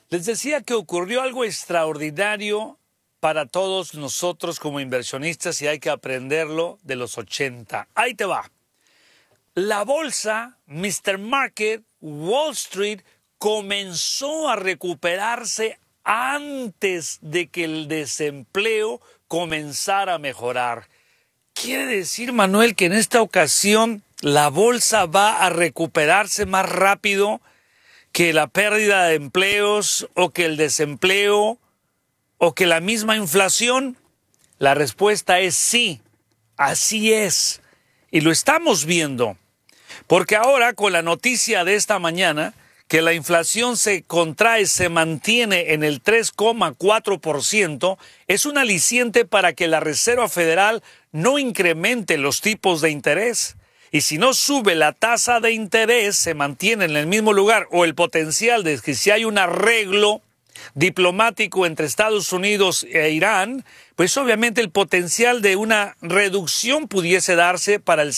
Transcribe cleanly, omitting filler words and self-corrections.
Les decía que ocurrió algo extraordinario para todos nosotros como inversionistas y hay que aprenderlo de los 80. Ahí te va. La bolsa, Mr. Market, Wall Street, comenzó a recuperarse antes de que el desempleo comenzara a mejorar. Quiere decir, Manuel, que en esta ocasión la bolsa va a recuperarse más rápido que la pérdida de empleos o que el desempleo o que la misma inflación. La respuesta es sí, así es. Y lo estamos viendo. Porque ahora con la noticia de esta mañana que la inflación se contrae, se mantiene en el 3,4%, es un aliciente para que la Reserva Federal no incremente los tipos de interés. Y si no sube la tasa de interés, se mantiene en el mismo lugar, o el potencial de que si hay un arreglo diplomático entre Estados Unidos e Irán, pues obviamente el potencial de una reducción pudiese darse para el